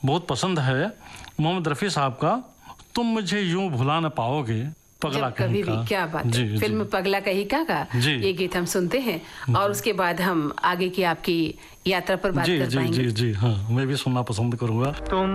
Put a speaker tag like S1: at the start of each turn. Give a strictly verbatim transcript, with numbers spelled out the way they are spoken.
S1: बहुत पसंद है मोहम्मद रफ़ी साहब का तुम मुझे यूं भुला न पाओगे पगला
S2: कभी भी। क्या बात है। जी, फिल्म जी। पगला कहीं का का ये गीत हम सुनते हैं और उसके बाद हम आगे की आपकी यात्रा पर बात
S1: जी,
S2: कर
S1: जी,
S2: पाएंगे।
S1: जी जी हाँ, मैं भी सुनना पसंद करूंगा।